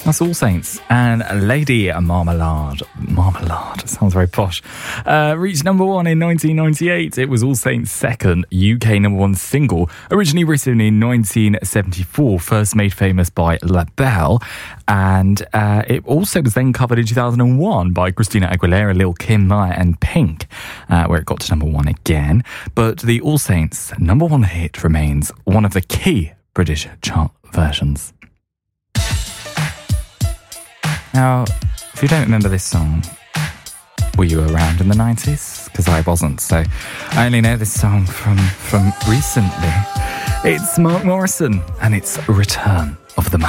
That's All Saints and Lady Marmalade. Marmalade, sounds very posh. Reached number one in 1998. It was All Saints' second UK number one single, originally written in 1974, first made famous by LaBelle. And it also was then covered in 2001 by Christina Aguilera, Lil Kim, Maya and Pink, where it got to number one again. But the All Saints' number one hit remains one of the key British chart versions. Now, if you don't remember this song, were you around in the 90s? Because I wasn't, so I only know this song from recently. It's Mark Morrison, and it's Return of the Mac.